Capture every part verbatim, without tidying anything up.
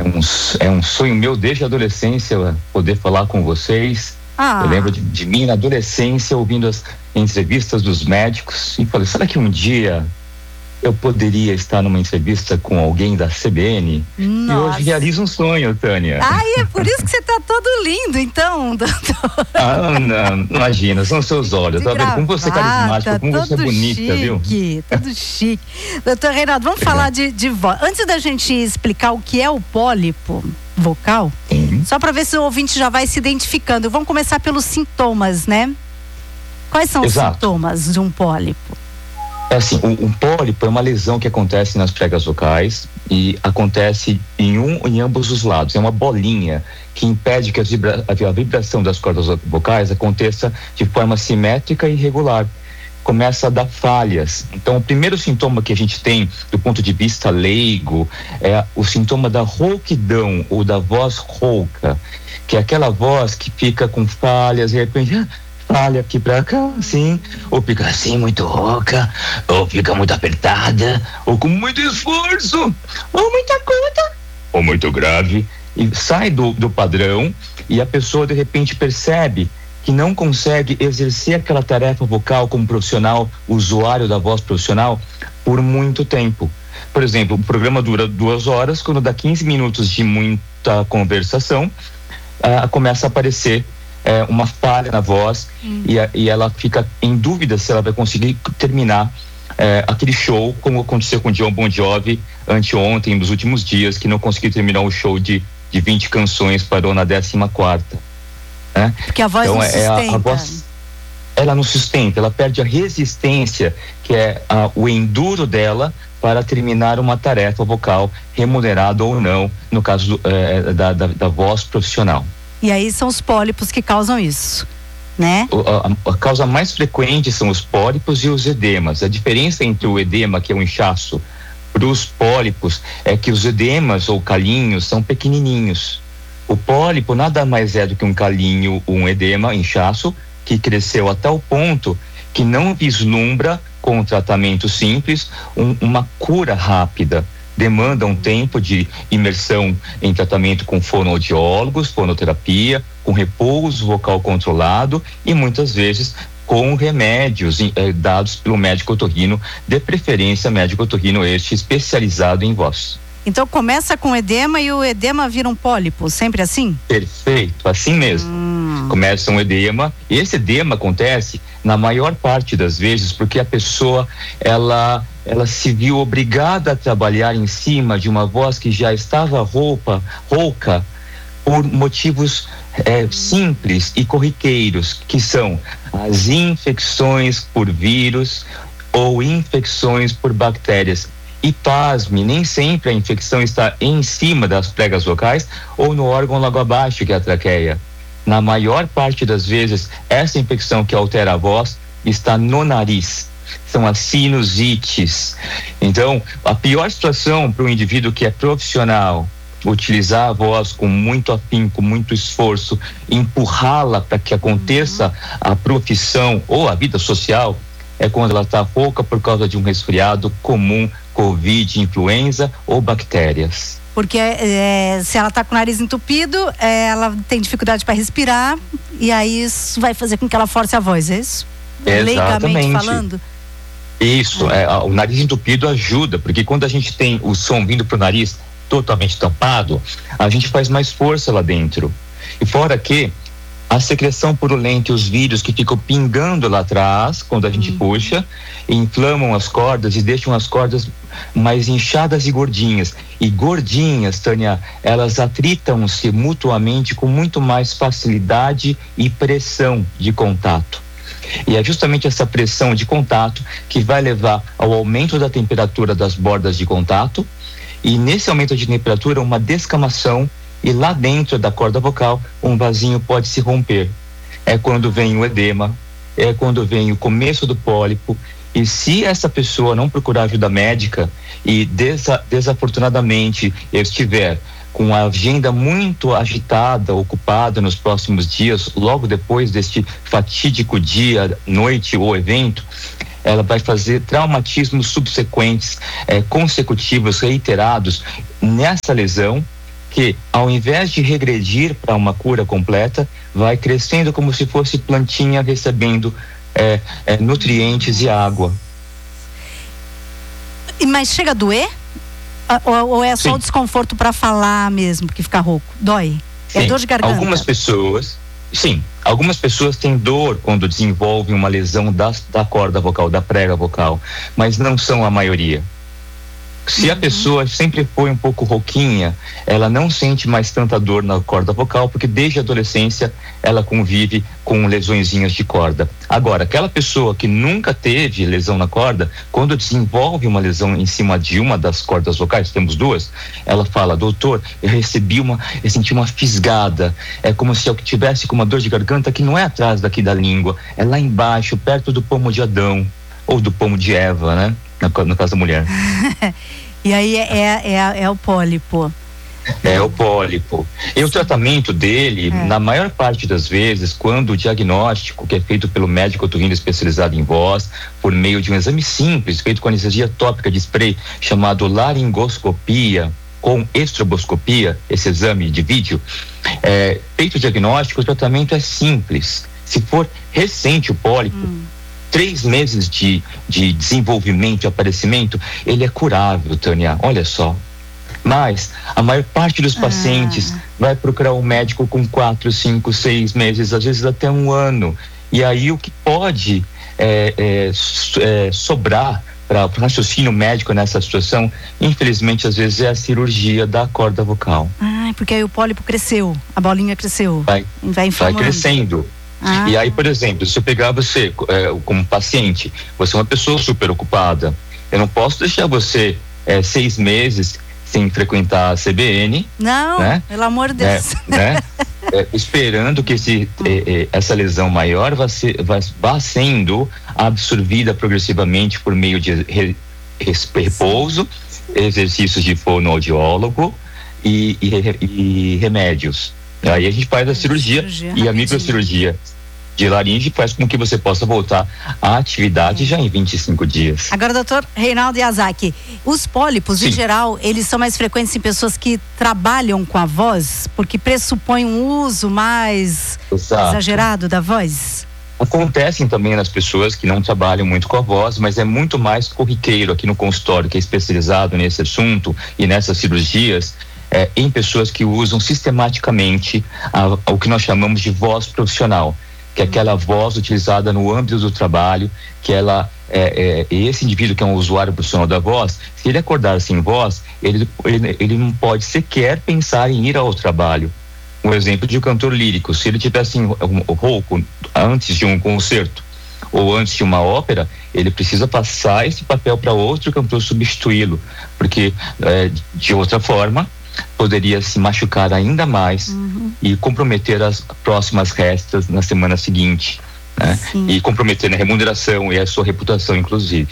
um, é um sonho meu desde a adolescência poder falar com vocês. Ah. Eu lembro de, de mim na adolescência ouvindo as entrevistas dos médicos e falei, será que um dia eu poderia estar numa entrevista com alguém da C B N? Nossa. E hoje realizo um sonho, Tânia. Ai, é por isso que você tá todo lindo, então, doutor. Ah, não, imagina, são seus olhos. Tá vendo como você é carismática, como você é bonita, chique, viu? Tudo chique. Doutor Reinaldo, vamos falar de, de voz. Antes da gente explicar o que é o pólipo vocal, uhum. só para ver se o ouvinte já vai se identificando. Vamos começar pelos sintomas, né? Quais são Exato. Os sintomas de um pólipo? É assim, um, um pólipo é uma lesão que acontece nas pregas vocais e acontece em um em ambos os lados. É uma bolinha que impede que a, vibra, a vibração das cordas vocais aconteça de forma simétrica e regular. Começa a dar falhas. Então, o primeiro sintoma que a gente tem do ponto de vista leigo é o sintoma da rouquidão ou da voz rouca, que é aquela voz que fica com falhas e de repente falha aqui pra cá, assim, ou fica assim muito rouca, ou fica muito apertada, ou com muito esforço, ou muita curta, ou muito grave, e sai do, do padrão, e a pessoa de repente percebe que não consegue exercer aquela tarefa vocal como profissional, usuário da voz profissional, por muito tempo. Por exemplo, o programa dura duas horas, quando dá quinze minutos de muita conversação, ah, começa a aparecer É, uma falha na voz hum. e, a, e ela fica em dúvida se ela vai conseguir terminar é, aquele show, como aconteceu com o John Bon Jovi anteontem, nos últimos dias, que não conseguiu terminar um show de, de vinte canções, parou na décima quarta. Né? Porque a voz então, não é, sustenta. A, a voz, ela não sustenta, ela perde a resistência, que é a, o enduro dela para terminar uma tarefa vocal, remunerada ou não, no caso do, é, da, da, da voz profissional. E aí são os pólipos que causam isso, né? A, a, a causa mais frequente são os pólipos e os edemas. A diferença entre o edema, que é o inchaço, para os pólipos, é que os edemas ou calinhos são pequenininhos. O pólipo nada mais é do que um calinho, um edema, inchaço, que cresceu a tal ponto que não vislumbra, com um tratamento simples, um, uma cura rápida. Demanda um tempo de imersão em tratamento com fonoaudiólogos, fonoterapia, com repouso vocal controlado e muitas vezes com remédios eh, dados pelo médico otorrino, de preferência médico otorrino este especializado em voz. Então começa com edema e o edema vira um pólipo, sempre assim? Perfeito, assim mesmo. Hum. Começa um edema, e esse edema acontece na maior parte das vezes porque a pessoa, ela, ela se viu obrigada a trabalhar em cima de uma voz que já estava roupa, rouca, por motivos é, simples e corriqueiros, que são as infecções por vírus ou infecções por bactérias. E pasme, nem sempre a infecção está em cima das pregas vocais ou no órgão logo abaixo, que é a traqueia. Na maior parte das vezes, essa infecção que altera a voz está no nariz. São as sinusites. Então, a pior situação para um indivíduo que é profissional, utilizar a voz com muito afinco, com muito esforço, empurrá-la para que aconteça a profissão ou a vida social, é quando ela está rouca por causa de um resfriado comum, Covid, influenza ou bactérias. Porque é, se ela está com o nariz entupido, é, ela tem dificuldade para respirar e aí isso vai fazer com que ela force a voz, é isso? Leigamente falando? Isso, é. É, o nariz entupido ajuda, porque quando a gente tem o som vindo pro nariz totalmente tampado, a gente faz mais força lá dentro. E fora que a secreção purulenta e os vírus que ficam pingando lá atrás, quando a gente hum. puxa, inflamam as cordas e deixam as cordas mais inchadas e gordinhas. E gordinhas, Tânia, elas atritam-se mutuamente com muito mais facilidade e pressão de contato. E é justamente essa pressão de contato que vai levar ao aumento da temperatura das bordas de contato, e nesse aumento de temperatura, uma descamação, e lá dentro da corda vocal, um vasinho pode se romper. É quando vem o edema, é quando vem o começo do pólipo, e se essa pessoa não procurar ajuda médica e desa, desafortunadamente estiver com a agenda muito agitada, ocupada nos próximos dias, logo depois deste fatídico dia, noite ou evento, ela vai fazer traumatismos subsequentes, eh, consecutivos, reiterados nessa lesão, que, ao invés de regredir para uma cura completa, vai crescendo como se fosse plantinha recebendo é, é, nutrientes e água. Mas chega a doer? Ou, ou é só Sim. o desconforto para falar mesmo, que fica rouco? Dói? Sim. É dor de garganta? Algumas pessoas, sim, algumas pessoas têm dor quando desenvolvem uma lesão da, da corda vocal, da prega vocal, mas não são a maioria. Se uhum. a pessoa sempre foi um pouco rouquinha, ela não sente mais tanta dor na corda vocal, porque desde a adolescência ela convive com lesõezinhas de corda. Agora, aquela pessoa que nunca teve lesão na corda, quando desenvolve uma lesão em cima de uma das cordas vocais, temos duas, ela fala: doutor, eu recebi uma, eu senti uma fisgada, é como se eu tivesse com uma dor de garganta que não é atrás daqui da língua, é lá embaixo, perto do pomo de Adão, ou do pomo de Eva, né? No caso da mulher. E aí é, é, é, é o pólipo. É o pólipo. E o tratamento dele, é. na maior parte das vezes, quando o diagnóstico, que é feito pelo médico otorrino especializado em voz, por meio de um exame simples, feito com anestesia tópica de spray, chamado laringoscopia, com estroboscopia, esse exame de vídeo, é, feito o diagnóstico, o tratamento é simples. Se for recente o pólipo, hum. três meses de, de desenvolvimento, de aparecimento, ele é curável, Tânia, olha só. Mas a maior parte dos pacientes ah. vai procurar um médico com quatro, cinco, seis meses, às vezes até um ano. E aí o que pode é, é, é, sobrar para o raciocínio médico nessa situação, infelizmente, às vezes é a cirurgia da corda vocal. Ah, porque aí o pólipo cresceu, a bolinha cresceu. Vai, vai, vai crescendo. Ah. E aí, por exemplo, se eu pegar você é, como paciente, você é uma pessoa super ocupada, eu não posso deixar você é, seis meses sem frequentar a C B N. Não, né? Pelo amor de Deus. Né? né? É, esperando que esse, é, é, essa lesão maior vá, ser, vá, vá sendo absorvida progressivamente por meio de re, res, repouso, exercícios de fonoaudiólogo e, e, e remédios. Aí a gente faz a cirurgia, cirurgia e a microcirurgia de laringe faz com que você possa voltar à atividade é. já em vinte e cinco dias. Agora, doutor Reinaldo Yazaki, os pólipos, Sim. em geral, eles são mais frequentes em pessoas que trabalham com a voz, porque pressupõe um uso mais Exato. exagerado da voz? Acontecem também nas pessoas que não trabalham muito com a voz, mas é muito mais corriqueiro aqui no consultório, que é especializado nesse assunto e nessas cirurgias, é, em pessoas que usam sistematicamente a, a, o que nós chamamos de voz profissional, que é aquela voz utilizada no âmbito do trabalho, que ela, é, é, esse indivíduo que é um usuário profissional da voz, se ele acordar sem voz, ele, ele, ele não pode sequer pensar em ir ao trabalho. Um exemplo de um cantor lírico, se ele tivesse um, um rouco antes de um concerto ou antes de uma ópera, ele precisa passar esse papel para outro cantor substituí-lo, porque é, de outra forma poderia se machucar ainda mais uhum. e comprometer as próximas restas na semana seguinte, né? E comprometer a remuneração e a sua reputação, inclusive.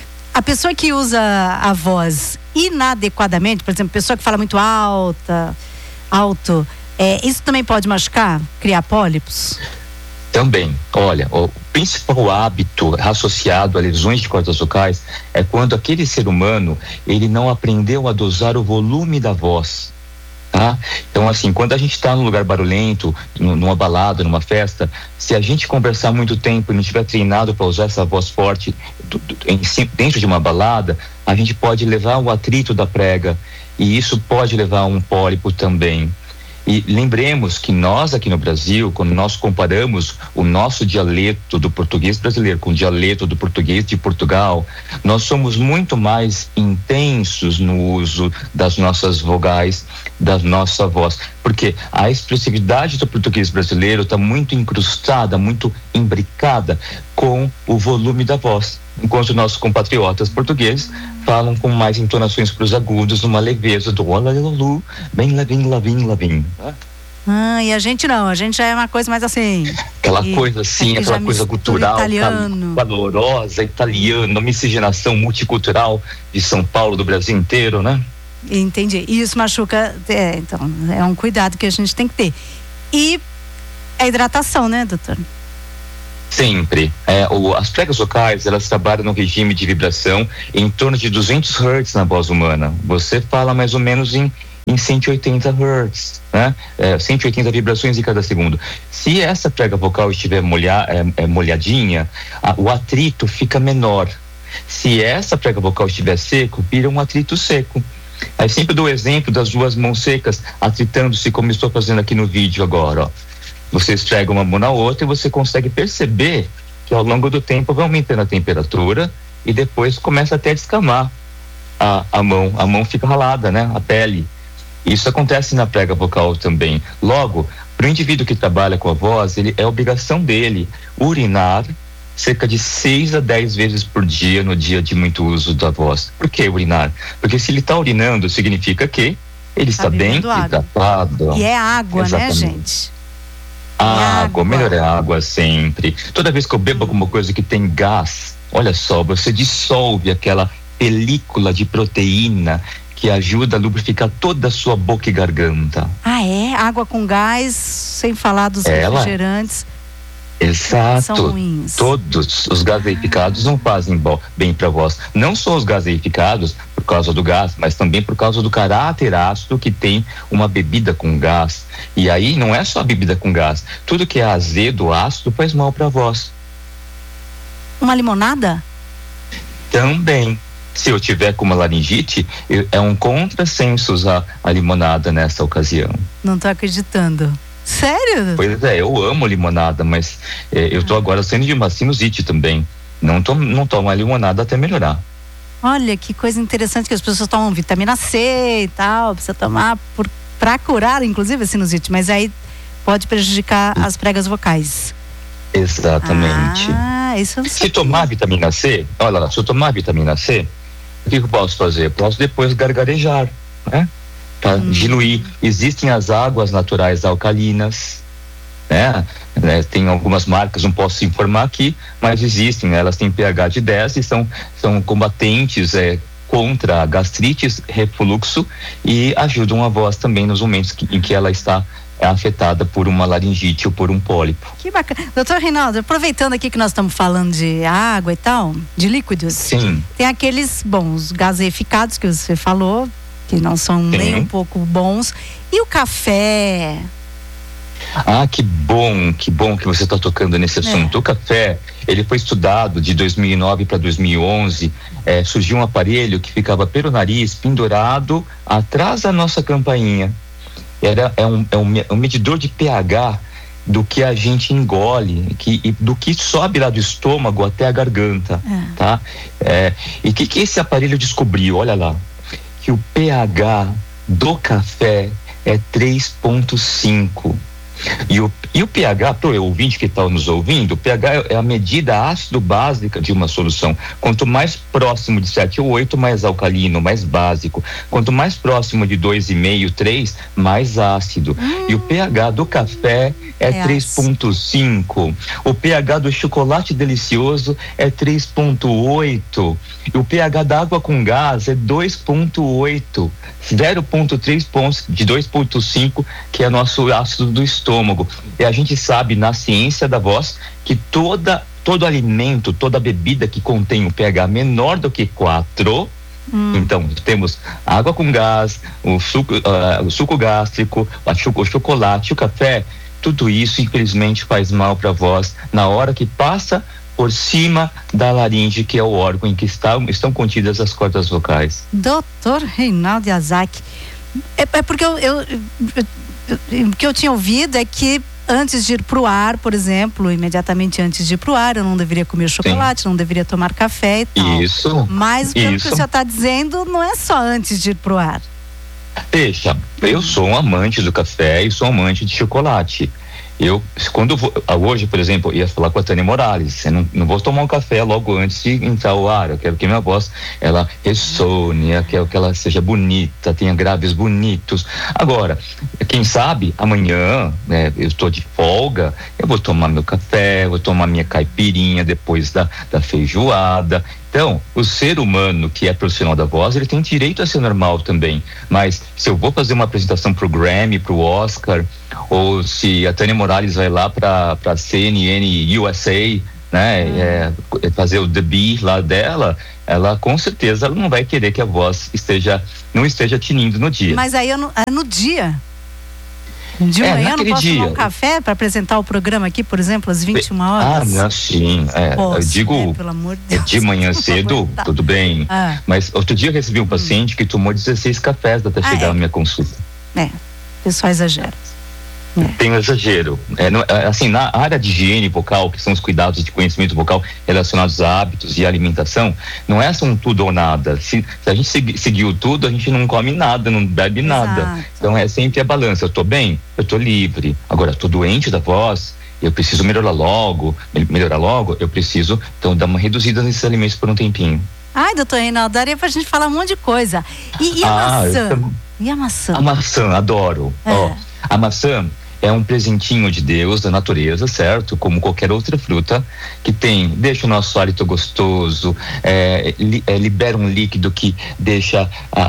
A pessoa que usa a voz inadequadamente, por exemplo, pessoa que fala muito alta, alto, é, isso também pode machucar, criar pólipos? Também, olha, o principal hábito associado a lesões de cordas vocais é quando aquele ser humano, ele não aprendeu a dosar o volume da voz, tá? Então, assim, quando a gente está num lugar barulhento, numa balada, numa festa, se a gente conversar muito tempo e não estiver treinado para usar essa voz forte do, do, em, dentro de uma balada, a gente pode levar o atrito da prega e isso pode levar a um pólipo também. E lembremos que nós aqui no Brasil, quando nós comparamos o nosso dialeto do português brasileiro com o dialeto do português de Portugal, nós somos muito mais intensos no uso das nossas vogais, da nossa voz, porque a expressividade do português brasileiro está muito incrustada, muito imbricada com o volume da voz, enquanto nossos compatriotas portugueses falam com mais entonações para os agudos, numa leveza do olalalu, bem lavim, lavim, lavim. Ah, e a gente não, a gente já é uma coisa mais assim. Aquela e, coisa assim, aquela coisa cultural, italiano. Calorosa, italiana, miscigenação multicultural de São Paulo, do Brasil inteiro, né? Entendi. E isso machuca, é, então, é um cuidado que a gente tem que ter. E a hidratação, né, doutor? Sempre. É, o, as pregas vocais, elas trabalham no regime de vibração em torno de duzentos hertz na voz humana. Você fala mais ou menos em, em cento e oitenta hertz, né? É, cento e oitenta vibrações em cada segundo. Se essa prega vocal estiver molha, é, é, molhadinha, a, o atrito fica menor. Se essa prega vocal estiver seco, vira um atrito seco. Aí sempre dou o exemplo das duas mãos secas atritando-se, como estou fazendo aqui no vídeo agora, ó. Você esfrega uma mão na outra e você consegue perceber que ao longo do tempo vai aumentando a temperatura e depois começa até a descamar a, a mão, a mão fica ralada, né? A pele. Isso acontece na prega vocal também. Logo, para o indivíduo que trabalha com a voz, ele é obrigação dele urinar cerca de seis a dez vezes por dia no dia de muito uso da voz. Por que urinar? Porque se ele está urinando, significa que ele está, está bem hidratado. E é água, exatamente, né, gente? Água, água, melhor é água sempre. Toda vez que eu bebo alguma coisa que tem gás, olha só, você dissolve aquela película de proteína que ajuda a lubrificar toda a sua boca e garganta. Ah, é? Água com gás, sem falar dos Ela... refrigerantes. Exato. São ruins. Todos os gaseificados não fazem bem para a voz. Não só os gaseificados por causa do gás, mas também por causa do caráter ácido que tem uma bebida com gás. E aí não é só a bebida com gás. Tudo que é azedo, ácido, faz mal para a voz. Uma limonada? Também. Se eu tiver com uma laringite, eu, é um contrassenso usar a limonada nessa ocasião. Não tô acreditando. Sério? Pois é, eu amo limonada, mas é, eu tô agora saindo de uma sinusite também. Não tomo, não tomo a limonada até melhorar. Olha que coisa interessante, que as pessoas tomam vitamina C e tal, precisa tomar por, pra curar, inclusive, a sinusite, mas aí pode prejudicar as pregas vocais. Exatamente. Ah, isso eu não sei. Se tomar vitamina C, olha lá, se eu tomar vitamina C, o que eu posso fazer? Eu posso depois gargarejar, né? Para hum. diluir. Existem as águas naturais alcalinas, né? né? Tem algumas marcas, não posso informar aqui, mas existem, né? Elas têm pH de dez e são, são combatentes é, contra gastrites, refluxo e ajudam a voz também nos momentos que, em que ela está é, afetada por uma laringite ou por um pólipo. Que bacana. Doutor Reinaldo, aproveitando aqui que nós estamos falando de água e tal, de líquidos. Sim. Tem aqueles, bom, os gaseificados que você falou, que não são Sim. nem um pouco bons. E o café? Ah, que bom, que bom que você está tocando nesse assunto. É. O café, ele foi estudado de dois mil e nove para dois mil e onze. É, surgiu um aparelho que ficava pelo nariz, pendurado atrás da nossa campainha. Era, é, um, é um, um medidor de pH do que a gente engole, que, e do que sobe lá do estômago até a garganta, é. tá? É, e o que, que esse aparelho descobriu? Olha lá, que o pH do café é três ponto cinco. E o, e o pH, para o ouvinte que está nos ouvindo, o pH é a medida ácido básica de uma solução. Quanto mais próximo de sete ou oito, mais alcalino, mais básico. Quanto mais próximo de dois vírgula cinco, três, mais ácido. Hum. E o pH do café é, é três ponto cinco. O pH do chocolate delicioso é três ponto oito. E o pH da água com gás é dois ponto oito. zero ponto três pontos de dois ponto cinco, que é nosso ácido do estômago. E a gente sabe na ciência da voz que toda, todo alimento, toda bebida que contém um pH menor do que quatro, hum. então temos água com gás, o suco, uh, o suco gástrico, o chocolate, o café, tudo isso infelizmente faz mal para a voz na hora que passa por cima da laringe, que é o órgão em que está, estão contidas as cordas vocais. Doutor Reinaldo Yazaki, é, é porque eu, eu, eu, eu, o que eu tinha ouvido é que antes de ir pro ar, por exemplo, imediatamente antes de ir pro ar, eu não deveria comer chocolate, Sim. não deveria tomar café e tal. Isso. Mas pelo isso. que o senhor está dizendo, não é só antes de ir pro ar. Deixa, eu sou um amante do café e sou um amante de chocolate. Eu, quando eu vou, hoje, por exemplo, eu ia falar com a Tânia Morales, eu não, não vou tomar um café logo antes de entrar o ar, eu quero que minha voz, ela ressone, eu quero que ela seja bonita, tenha graves bonitos. Agora, quem sabe, amanhã, né, eu estou de folga, eu vou tomar meu café, vou tomar minha caipirinha depois da, da feijoada. Então, o ser humano que é profissional da voz, ele tem direito a ser normal também, mas se eu vou fazer uma apresentação pro Grammy, pro Oscar, ou se a Tânia Morales vai lá para para C N N U S A né, é, fazer o debit lá dela, ela com certeza ela não vai querer que a voz esteja, não esteja tinindo no dia. Mas aí eu não, é no dia? De é, manhã eu não posso dia. tomar um café para apresentar o programa aqui, por exemplo, às vinte e uma horas? Ah, não, sim. É, posso, eu digo, né? Pelo amor de Deus. De manhã cedo, tá. Tudo bem. Ah. Mas outro dia eu recebi um paciente hum. que tomou dezesseis cafés até chegar ah, é. na minha consulta. É, o pessoal exagera. É. Tem um exagero. É, não, assim, na área de higiene vocal, que são os cuidados de conhecimento vocal relacionados a hábitos e alimentação, não é só um tudo ou nada. Se, se a gente segui, seguiu tudo, a gente não come nada, não bebe nada. Exato. Então é sempre a balança. Eu tô bem? Eu tô livre. Agora, tô doente da voz, eu preciso melhorar logo, melhorar logo, eu preciso, então, dar uma reduzida nesses alimentos por um tempinho. Ai, doutor Reinaldo, daria pra gente falar um monte de coisa. E, e a ah, maçã? Tô... E a maçã? A maçã, adoro. É. Ó, a maçã é um presentinho de Deus, da natureza, certo? Como qualquer outra fruta, que tem, deixa o nosso hálito gostoso, é, li, é, libera um líquido que deixa a,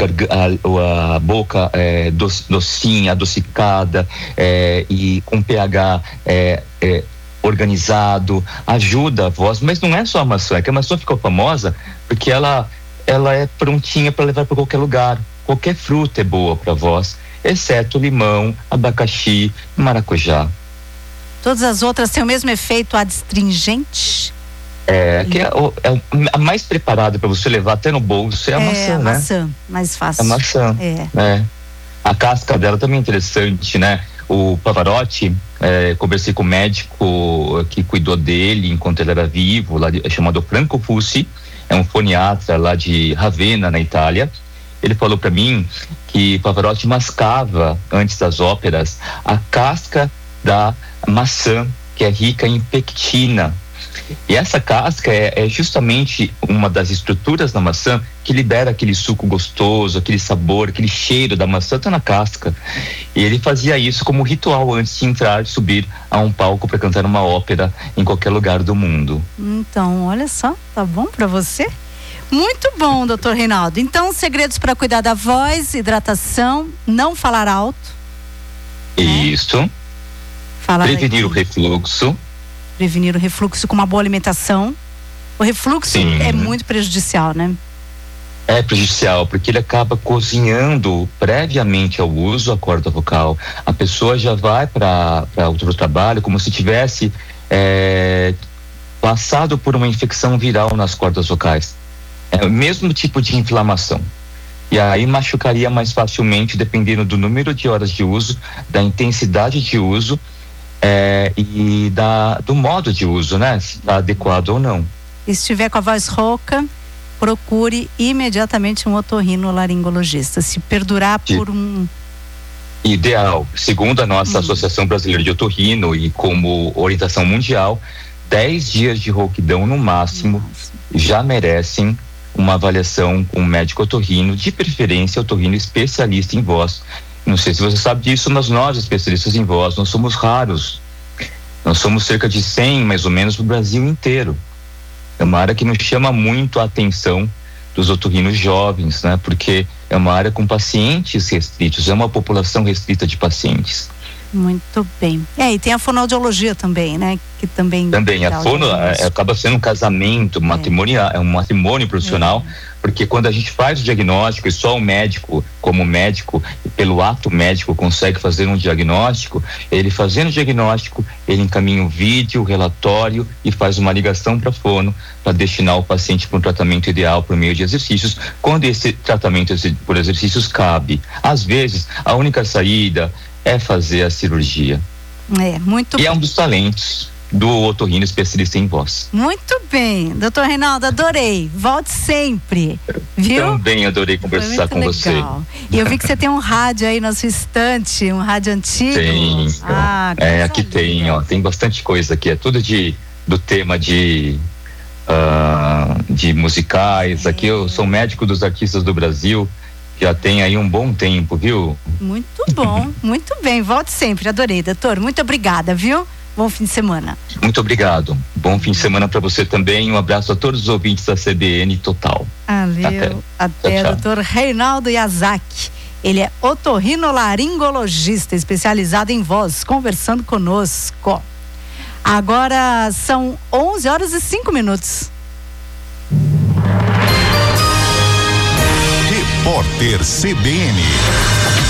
a, a, a boca é, doce, docinha, adocicada, é, e com pH é, é, organizado, ajuda a voz, mas não é só a maçã, é que a maçã ficou famosa porque ela, ela é prontinha para levar para qualquer lugar. Qualquer fruta é boa para a voz, exceto limão, abacaxi, maracujá. Todas as outras têm o mesmo efeito adstringente? É, que é, é a mais preparada para você levar até no bolso é a é, maçã, a né? maçã, mais fácil. A maçã, é. é. A casca dela também é interessante, né? O Pavarotti, é, conversei com o médico que cuidou dele enquanto ele era vivo, lá de, é chamado Franco Fussi, é um foniatra lá de Ravenna, na Itália. Ele falou para mim que Pavarotti mascava, antes das óperas, a casca da maçã, que é rica em pectina. E essa casca é, é justamente uma das estruturas da maçã que libera aquele suco gostoso, aquele sabor, aquele cheiro da maçã, tá na casca. E ele fazia isso como ritual antes de entrar e subir a um palco para cantar uma ópera em qualquer lugar do mundo. Então, olha só, tá bom para você? Muito bom, doutor Reinaldo. Então, segredos para cuidar da voz, hidratação, não falar alto. Isso. Né? Falar Prevenir aqui. o refluxo. Prevenir o refluxo com uma boa alimentação. O refluxo Sim. é muito prejudicial, né? É prejudicial, porque ele acaba cozinhando previamente ao uso a corda vocal. A pessoa já vai para outro trabalho como se tivesse é, passado por uma infecção viral nas cordas vocais. É o mesmo tipo de inflamação. E aí machucaria mais facilmente, dependendo do número de horas de uso, da intensidade de uso é, e da, do modo de uso, né? Se está adequado ou não. E se estiver com a voz rouca, procure imediatamente um otorrinolaringologista. Se perdurar de... por um... Ideal. Segundo a nossa hum. Associação Brasileira de Otorrino e como orientação mundial, dez dias de rouquidão no máximo Nossa. já merecem uma avaliação com um médico otorrino, de preferência otorrino especialista em voz. Não sei se você sabe disso, mas nós especialistas em voz, nós somos raros. Nós somos cerca de cem, mais ou menos, no Brasil inteiro. É uma área que nos chama muito a atenção dos otorrinos jovens, né? Porque é uma área com pacientes restritos, é uma população restrita de pacientes. Muito bem. É, e tem a fonoaudiologia também, né? Que também... Também, a fono é, acaba sendo um casamento matrimonial, é, é um matrimônio profissional, é. porque quando a gente faz o diagnóstico e só o médico, como médico, pelo ato médico consegue fazer um diagnóstico, ele fazendo o diagnóstico, ele encaminha o vídeo, o relatório e faz uma ligação para a fono para destinar o paciente para um tratamento ideal por meio de exercícios, quando esse tratamento por exercícios cabe. Às vezes, a única saída é fazer a cirurgia. É, muito E bem. é um dos talentos do otorrino especialista em voz. Muito bem, doutor Reinaldo, adorei. Volte sempre, viu? Também adorei conversar com legal. você. E eu vi que você tem um rádio aí na sua estante, um rádio antigo. Tem. Ah, é, aqui tem, ó, tem bastante coisa aqui. É tudo de, do tema de, uh, de musicais. É. Aqui eu sou médico dos artistas do Brasil. Já tem aí um bom tempo, viu? Muito bom, muito bem. Volte sempre, adorei, doutor. Muito obrigada, viu? Bom fim de semana. Muito obrigado. Bom fim de semana para você também. Um abraço a todos os ouvintes da C B N Total. Valeu. Até, Até doutor Reinaldo Yazaki. Ele é otorrinolaringologista, especializado em voz, conversando conosco. Agora são onze horas e cinco minutos. Repórter C B N.